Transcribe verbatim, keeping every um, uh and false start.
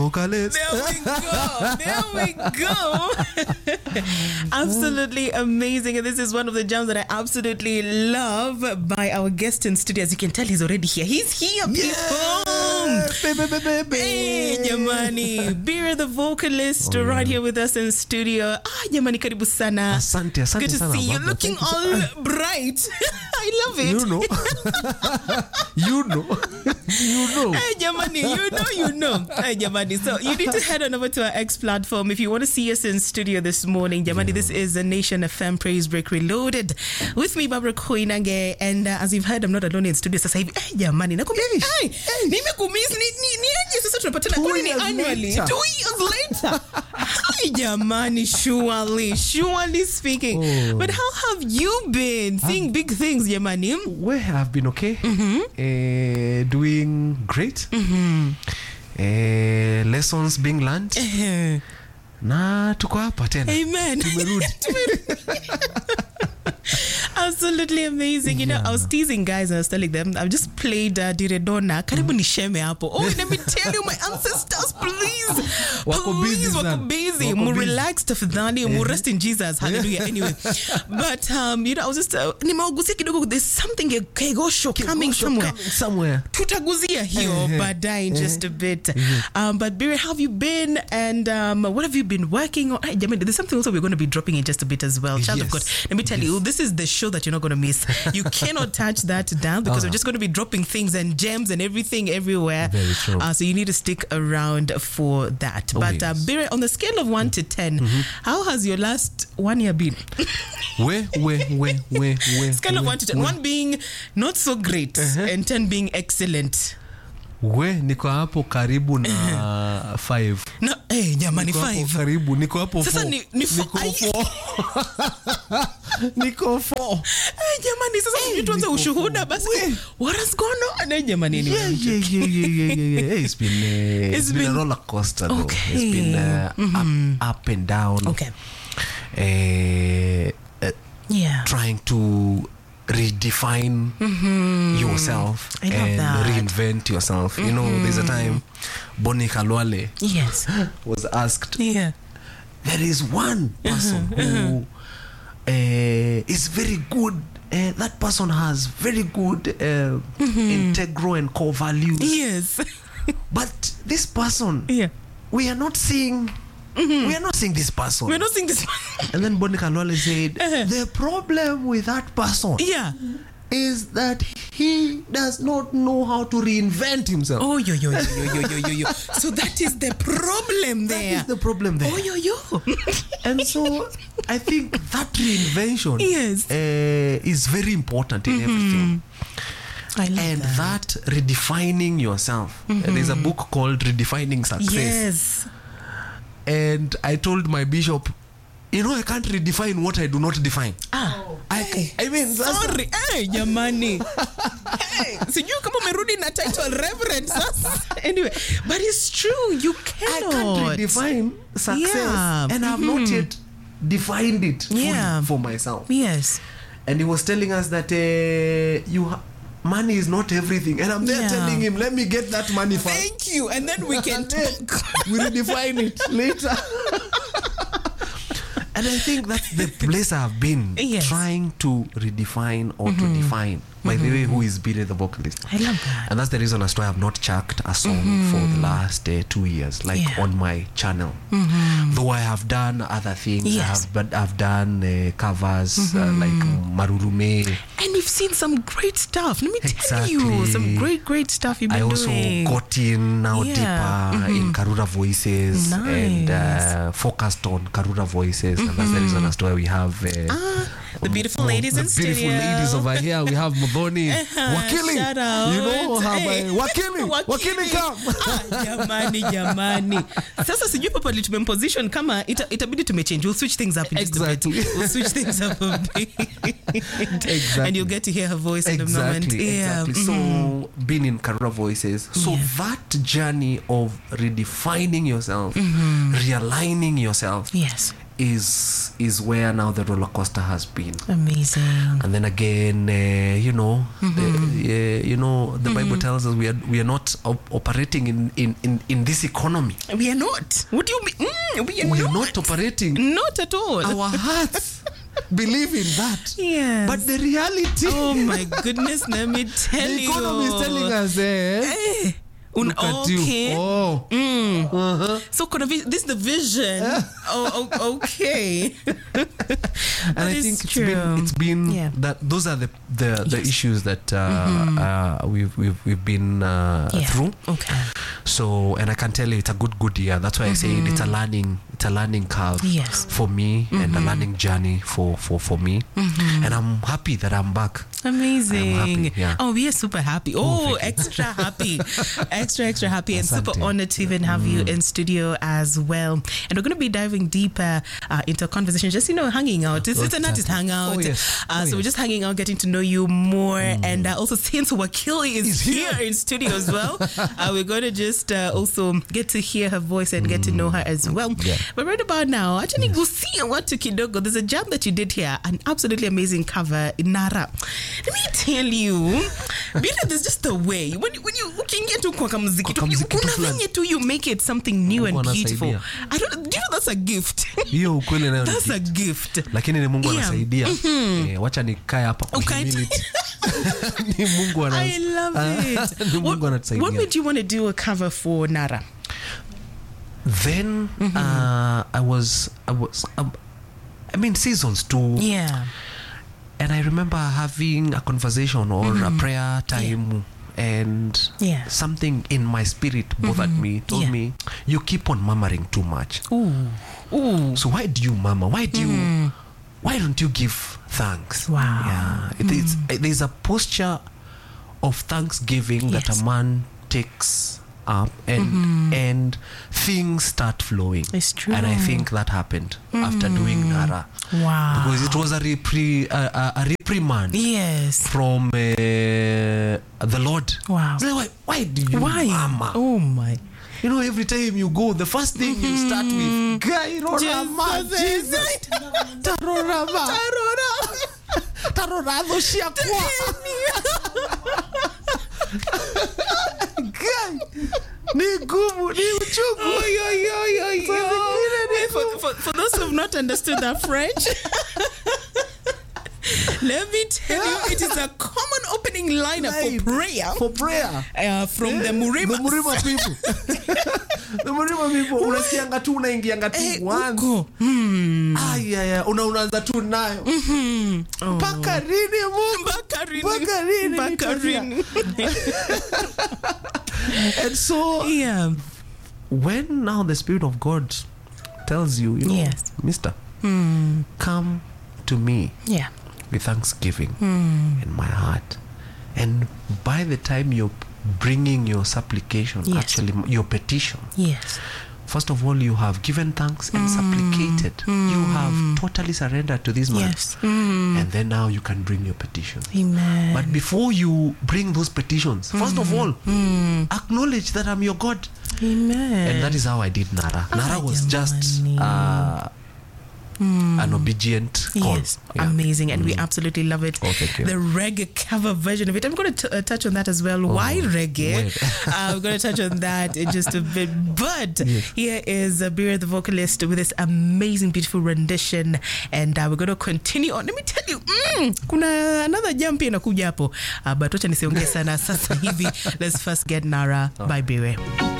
vocalist. There we go. There we go. Absolutely amazing. And this is one of the jams that I absolutely love by our guest in studio. As you can tell, he's already here. He's here, people. Yeah. Baby, baby, baby. Hey, Jamani. Beer, the vocalist, oh, right yeah. here with us in studio. Ah, Jamani, karibu sana. Asante, asante. Good to sana, see you. Baba. Looking Thank all you. bright. I love it. You know. you know. You know. Hey, Jamani, you know, you know. Hey, Jamani. So you need to head on over to our X platform if you want to see us in studio this morning. Jamani, yeah. This is the Nation F M Praise Break Reloaded. With me, Barbara Koinange. And uh, as you've heard, I'm not alone in studio. Sasa hivi, hey, Jamani. Nakumia, hey, nimekumiss ni ni ni aje sasa tunapatana kwa nini annually? Two years later. Hi, Jamani, surely, surely speaking. Oh. But how have you been? Seeing um, big things, Jamani. We have been okay. Mm-hmm. Uh, doing great. Mm-hmm. Uh, lessons being learned. Uh-huh. Na tuko hapa tena. Amen. Tumerudi. Absolutely amazing. You yeah. know, I was teasing guys and I was telling them, I've just played uh, Diredona. Karibu nisheme hapo. Oh, let me tell you, my ancestors, please. Wako busy. Please, wako busy. Mu relaxed tafadhali. Mu rest in Jesus. Hallelujah. Anyway. But, um, you know, I was just, uh, nimeugusia kidogo, there's something, kegosho coming somewhere. Coming somewhere. Tutaguzia hiyo, badai in just a bit. Um, but, Biri, how have you been? And um, what have you been working on? I mean, there's something also we're going to be dropping in just a bit as well. Child yes. of God. Let me tell yes. you, this is the show that you're not going to miss. You cannot touch that down because oh. we're just going to be dropping things and gems and everything everywhere. Very true. Uh, so you need to stick around for that. Oh, but yes. uh, Bire, on the scale of one to ten, mm-hmm. how has your last one year been? Where, where, where, where, where? Scale of one to ten. Where? One being not so great uh-huh. and ten being excellent. We niko hapo karibu na five. No, eh, jamani niko five. Hapo karibu niko hapo four. Sasa ni, ni niko four. Niko four. Eh, jamani sasa hey, tuanze ushuhuda basi. What has gone on? Eh, jamani anyway. Yeah, yeah, yeah, yeah, yeah, yeah, yeah. It's been uh, it's, it's been, been a roller coaster though. Okay. It's been uh, mm-hmm. up, up and down. Okay. Uh, uh, yeah. Trying to redefine mm-hmm. yourself I love and that. reinvent yourself. Mm-hmm. You know, there's a time Bonnie Kalwale yes. was asked, yeah. there is one person uh-huh. who uh, is very good. Uh, that person has very good uh, mm-hmm. integral and core values. Yes. But this person, yeah. we are not seeing Mm-hmm. we are not seeing this person. We're not seeing this person. And then Bonnie Kalwale said, uh-huh. the problem with that person yeah. is that he does not know how to reinvent himself. Oh, yo, yo, yo, yo, yo, yo, yo. So that is the problem there. That is the problem there. Oh, yo, yo. And so I think that reinvention yes. uh, is very important in mm-hmm. everything. I love and that. that redefining yourself. Mm-hmm. Uh, there's a book called Redefining Success. Yes. And I told my bishop, you know, I can't redefine what I do not define. Ah, I, okay. I mean, sorry. Hey, jamani. Hey, sijui kama umerudi na title reverend sasa. Anyway, but it's true. You cannot. I can't redefine success. Yeah. And I've mm-hmm. not yet defined it fully yeah. for myself. Yes. And he was telling us that uh, you have money is not everything, and I'm there yeah. telling him, let me get that money first. Thank you, and then we can talk. We redefine it later. And I think that's the place I've been yes. trying to redefine or mm-hmm. to define. By mm-hmm. the way, who is Billy the vocalist? I love that. And that's the reason as to I have not chucked a song mm-hmm. for the last uh, two years, like yeah. on my channel. Mm-hmm. Though I have done other things, yes. I have, but I've done uh, covers mm-hmm. uh, like Marurume. And you've seen some great stuff. Let me exactly. tell you, some great, great stuff you've been I also doing. got in now yeah. deeper mm-hmm. in Karura Voices nice. and uh, focused on Karura Voices, mm-hmm. and that's the reason as to why we have uh, ah, the beautiful ladies the in beautiful studio. ladies over here. We have Maboni. Wakili, shout out. you know how hey. by Wakili, Wakili come. Ah, jamani, jamani. Sasa sijui papa tumemposition kama ita, itabidi tumechange. We'll switch things up in exactly. just a bit. We'll switch things up a bit. Exactly. And you'll get to hear her voice exactly. in a moment. Yeah. Exactly. Mm-hmm. So being in Karura Voices, so yeah. that journey of redefining yourself, mm-hmm. realigning yourself, yes. is is where now the roller coaster has been. Amazing. And then again, uh, you know, mm-hmm. uh, uh, you know, the mm-hmm. Bible tells us we are we are not op- operating in, in, in, in this economy. We are not. What do you mean? Mm, we are we not. are not operating. Not at all. Our hearts believe in that. Yes. But the reality. Oh my goodness, let me tell the you. The economy is telling us, eh? Hey. Un- Look at okay. you. Oh. Mm. Uh-huh. So could be this is the vision. oh, oh, okay. And I think it's been it's been yeah. that those are the the, the yes. issues that uh, mm-hmm. uh, we've we've we've been uh, yeah. through. Okay. So, and I can tell you it's a good good year. That's why mm-hmm. I say it's a learning it's a learning curve yes. for me mm-hmm. and a learning journey for for for me. Mm-hmm. And I'm happy that I'm back. Amazing. Happy, yeah. Oh, we are super happy. Oh, oh extra happy. extra, extra happy. And Asante. Super honored to even have mm. you in studio as well. And we're going to be diving deeper uh, into a conversation, just, you know, hanging out. It's, it's an artist hangout. Oh, yes. uh, oh, so yes. we're just hanging out, getting to know you more. Mm. And uh, also, since Wakili is He's here. here in studio as well, uh, we're going to just uh, also get to hear her voice and mm. get to know her as well. Yeah. But right about now, actually, go see what to Kidogo. There's a jam that you did here, an absolutely amazing cover in Nara. Let me tell you, there's just a way when when you can get to kwa muziki, tu you make it something new and beautiful. I don't. Do you know that's a gift? Hiyo ukweli nayo. That's a gift. Lakini ni Mungu anasaidia. Eh, wacha nikae hapa kwa humility. Ni Mungu ana. I love it. Ni Mungu anatusaidia. What made you want to do a cover for Nara? Then mm-hmm. uh, I was I was um, I mean seasons too. Yeah. And I remember having a conversation or mm-hmm. a prayer time yeah. and yeah. something in my spirit bothered mm-hmm. me, told yeah. me, you keep on murmuring too much. Ooh. Ooh. So why do you murmur? Why do mm. you, why don't you give thanks? Wow. Yeah. It mm. is, it is a posture of thanksgiving yes. that a man takes up and mm-hmm. and things start flowing. It's true. And I think that happened mm. after doing Nara. Wow. Because it was a repri- uh, a reprimand yes. from uh, the Lord. Wow. So why, why do you why? mama? Oh my. You know, every time you go, the first thing mm-hmm. you start with, Gairorama, Jesus, Tarorama, Tarora, Tarorado Shiakwa. Ni gumu, ni uchungu. For, for, for those who have not understood that French, let me tell you, it is a common opening liner for prayer. For prayer. Uh, from yeah. the Murima. The Murima people. The Murima people. Unasikianga tu unaingianga tu once. Hmm. Ay, ay, ay. Una unaanza tu nayo. Mhm. Mpaka rini Mungu. Mpaka rini. Mpaka rini. Mpaka rini. And so, yeah. when now the Spirit of God tells you, you know, yes. Mister, mm. come to me. Yeah. With thanksgiving mm. in my heart. And by the time you're bringing your supplication, yes. actually your petition, yes. first of all, you have given thanks and mm. supplicated. Mm. You have totally surrendered to this man. Yes. Mm. And then now you can bring your petition. Amen. But before you bring those petitions, mm. first of all, mm. acknowledge that I'm your God. Amen. And that is how I did Nara. Oh, Nara was just uh, mm. an obedient call. Yes, yeah. Amazing. And mm. we absolutely love it. Oh, thank you. The reggae cover version of it. I'm going to t- uh, touch on that as well. Oh, Why reggae? uh, we're going to touch on that in just a bit. But yes. here is uh, Bira, the vocalist, with this amazing, beautiful rendition. And uh, we're going to continue on. Let me tell you, mm, kuna another jump inakuja hapo. Uh, but wacha nisiongee sana sasa hivi. Let's first get Nara oh. by Bira.